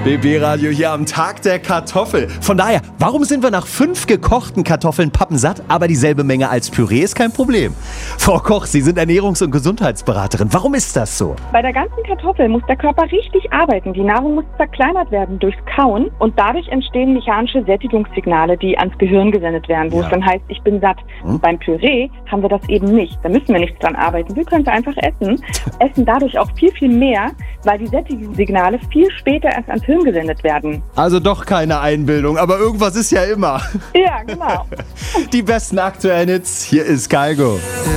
BB Radio hier am Tag der Kartoffel. Von daher, warum sind wir nach 5 gekochten Kartoffeln pappensatt, aber dieselbe Menge als Püree ist kein Problem? Frau Koch, Sie sind Ernährungs- und Gesundheitsberaterin. Warum ist das so? Bei der ganzen Kartoffel muss der Körper richtig arbeiten. Die Nahrung muss zerkleinert werden durchs Kauen und dadurch entstehen mechanische Sättigungssignale, die ans Gehirn gesendet werden, wo es dann heißt, ich bin satt. Beim Püree haben wir das eben nicht. Da müssen wir nichts dran arbeiten. Wir können es einfach essen. Essen dadurch auch viel, viel mehr, weil die Sättigungssignale viel später erst ans Hirn gesendet werden. Also doch keine Einbildung, aber irgendwas ist ja immer. Ja, genau. Die besten aktuellen Hits, hier ist Galgo.